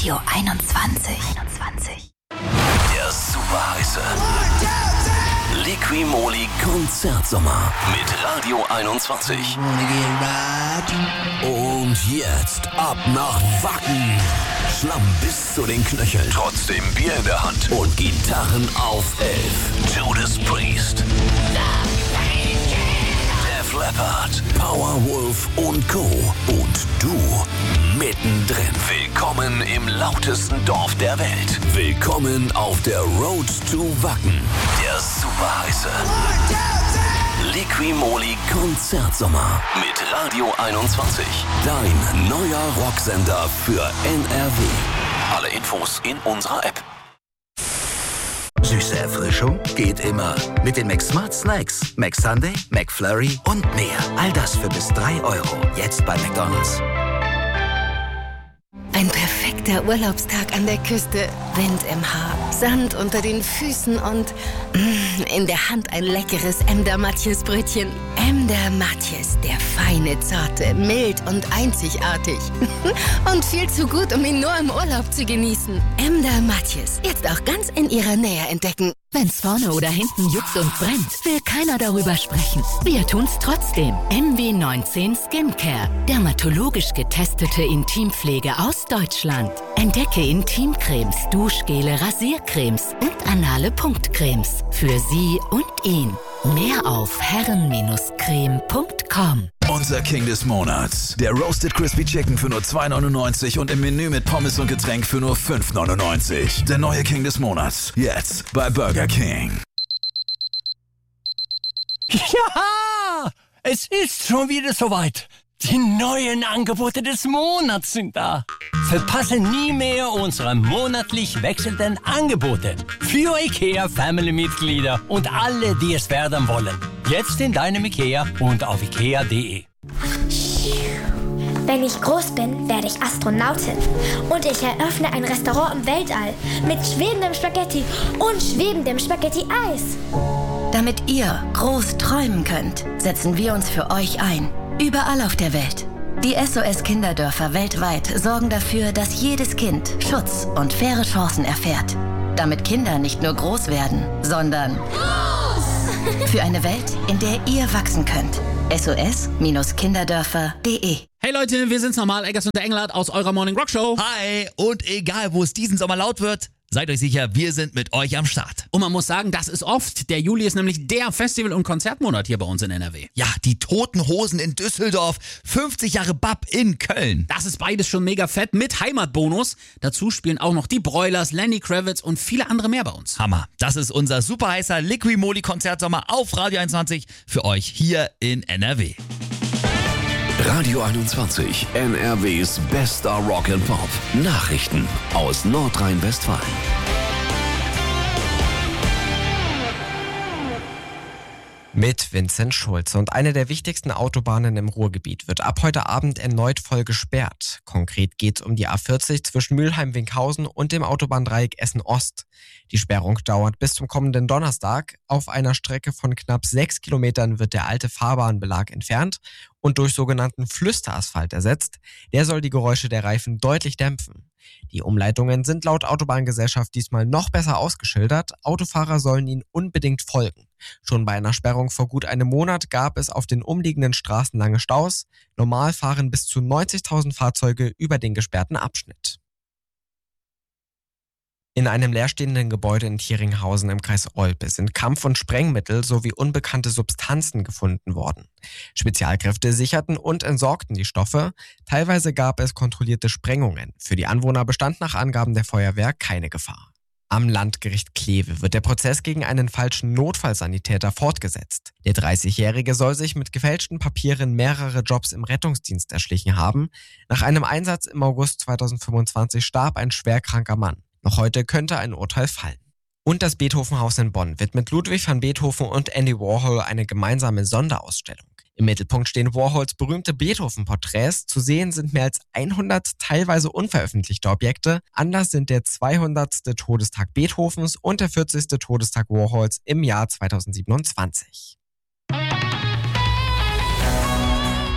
Radio 21. Der super heiße Liqui-Moly Konzertsommer mit Radio 21. Und jetzt ab nach Wacken. Schlamm bis zu den Knöcheln. Trotzdem Bier in der Hand. Und Gitarren auf 11. Judas Priest. Def Leppard. Powerwolf und Co. Und du mittendrin. Willkommen im lautesten Dorf der Welt. Willkommen auf der Road to Wacken. Der super heiße Liqui-Moly Konzertsommer mit Radio 21. Dein neuer Rocksender für NRW. Alle Infos in unserer App. Süße Erfrischung geht immer. Mit den McSmart Snacks. McSunday, McFlurry und mehr. All das für bis 3 Euro. Jetzt bei McDonald's. Ein perfekter Urlaubstag an der Küste. Wind im Haar, Sand unter den Füßen und in der Hand ein leckeres Emder Matjes Brötchen. Emder Matjes, der feine, zarte, mild und einzigartig. Und viel zu gut, um ihn nur im Urlaub zu genießen. Emder Matjes, jetzt auch ganz in ihrer Nähe entdecken. Wenn's vorne oder hinten juckt und brennt, will keiner darüber sprechen. Wir tun's trotzdem. MW19 Skincare. Dermatologisch getestete Intimpflege aus Deutschland. Entdecke Intimcremes, Duschgele, Rasiercremes und anale Punktcremes. Für sie und ihn. Mehr auf herren-creme.com. Unser King des Monats. Der Roasted Crispy Chicken für nur 2,99 und im Menü mit Pommes und Getränk für nur 5,99. Der neue King des Monats. Jetzt bei Burger King. Ja, es ist schon wieder soweit. Die neuen Angebote des Monats sind da. Verpasse nie mehr unsere monatlich wechselnden Angebote für IKEA-Family-Mitglieder und alle, die es werden wollen. Jetzt in deinem IKEA und auf ikea.de. Wenn ich groß bin, werde ich Astronautin. Und ich eröffne ein Restaurant im Weltall mit schwebendem Spaghetti und schwebendem Spaghetti-Eis. Damit ihr groß träumen könnt, setzen wir uns für euch ein. Überall auf der Welt. Die SOS-Kinderdörfer weltweit sorgen dafür, dass jedes Kind Schutz und faire Chancen erfährt. Damit Kinder nicht nur groß werden, sondern für eine Welt, in der ihr wachsen könnt. SOS-Kinderdörfer.de. Hey Leute, wir sind's nochmal, Eggers und der Engelhardt aus eurer Morning Rock Show. Hi, und egal wo es diesen Sommer laut wird, seid euch sicher, wir sind mit euch am Start. Und man muss sagen, das ist oft. Der Juli ist nämlich der Festival- und Konzertmonat hier bei uns in NRW. Ja, die Toten Hosen in Düsseldorf, 50 Jahre BAP in Köln. Das ist beides schon mega fett mit Heimatbonus. Dazu spielen auch noch die Broilers, Lenny Kravitz und viele andere mehr bei uns. Hammer. Das ist unser super heißer Liqui-Moly Konzertsommer auf Radio 21 für euch hier in NRW. Radio 21, NRWs bester Rock and Pop. Nachrichten aus Nordrhein-Westfalen. Mit Vincent Schulze. Und eine der wichtigsten Autobahnen im Ruhrgebiet wird ab heute Abend erneut voll gesperrt. Konkret geht es um die A40 zwischen Mülheim-Winkhausen und dem Autobahndreieck Essen-Ost. Die Sperrung dauert bis zum kommenden Donnerstag. Auf einer Strecke von knapp 6 Kilometern wird der alte Fahrbahnbelag entfernt und durch sogenannten Flüsterasphalt ersetzt. Der soll die Geräusche der Reifen deutlich dämpfen. Die Umleitungen sind laut Autobahngesellschaft diesmal noch besser ausgeschildert. Autofahrer sollen ihnen unbedingt folgen. Schon bei einer Sperrung vor gut einem Monat gab es auf den umliegenden Straßen lange Staus. Normal fahren bis zu 90.000 Fahrzeuge über den gesperrten Abschnitt. In einem leerstehenden Gebäude in Thieringhausen im Kreis Olpe sind Kampf- und Sprengmittel sowie unbekannte Substanzen gefunden worden. Spezialkräfte sicherten und entsorgten die Stoffe. Teilweise gab es kontrollierte Sprengungen. Für die Anwohner bestand nach Angaben der Feuerwehr keine Gefahr. Am Landgericht Kleve wird der Prozess gegen einen falschen Notfallsanitäter fortgesetzt. Der 30-Jährige soll sich mit gefälschten Papieren mehrere Jobs im Rettungsdienst erschlichen haben. Nach einem Einsatz im August 2025 starb ein schwerkranker Mann. Noch heute könnte ein Urteil fallen. Und das Beethoven-Haus in Bonn wird mit Ludwig van Beethoven und Andy Warhol eine gemeinsame Sonderausstellung. Im Mittelpunkt stehen Warhols berühmte Beethoven-Porträts. Zu sehen sind mehr als 100 teilweise unveröffentlichte Objekte. Anlass sind der 200. Todestag Beethovens und der 40. Todestag Warhols im Jahr 2027.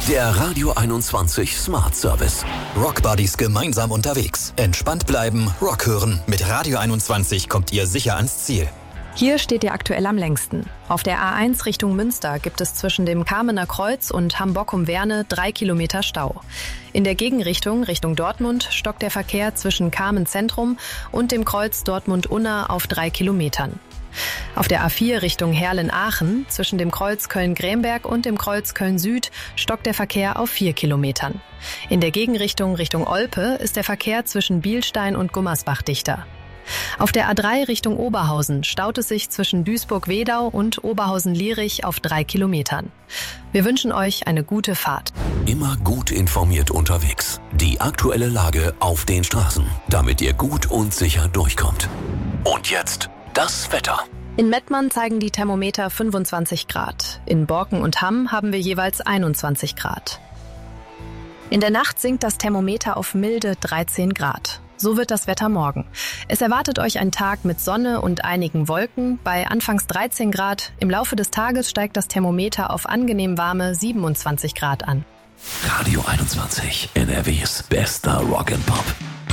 Der Radio 21 Smart Service. Rock Buddies gemeinsam unterwegs. Entspannt bleiben, Rock hören. Mit Radio 21 kommt ihr sicher ans Ziel. Hier steht ihr aktuell am längsten. Auf der A1 Richtung Münster gibt es zwischen dem Kamener Kreuz und Hamburg-um-Werne 3 Kilometer Stau. In der Gegenrichtung, Richtung Dortmund, stockt der Verkehr zwischen Kamen Zentrum und dem Kreuz Dortmund-Unna auf 3 Kilometern. Auf der A4 Richtung Herlen-Aachen, zwischen dem Kreuz Köln-Gremberg und dem Kreuz Köln-Süd, stockt der Verkehr auf 4 Kilometern. In der Gegenrichtung Richtung Olpe ist der Verkehr zwischen Bielstein und Gummersbach dichter. Auf der A3 Richtung Oberhausen staut es sich zwischen Duisburg-Wedau und Oberhausen-Lierich auf 3 Kilometern. Wir wünschen euch eine gute Fahrt. Immer gut informiert unterwegs. Die aktuelle Lage auf den Straßen, damit ihr gut und sicher durchkommt. Und jetzt das Wetter. In Mettmann zeigen die Thermometer 25 Grad. In Borken und Hamm haben wir jeweils 21 Grad. In der Nacht sinkt das Thermometer auf milde 13 Grad. So wird das Wetter morgen. Es erwartet euch ein Tag mit Sonne und einigen Wolken bei anfangs 13 Grad. Im Laufe des Tages steigt das Thermometer auf angenehm warme 27 Grad an. Radio 21, NRWs bester Rock and Pop.